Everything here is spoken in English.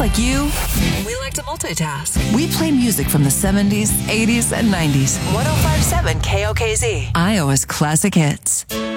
like you, We like to multitask. we play music from the 70s, 80s, and 90s. 1057 KOKZ. Iowa's classic hits.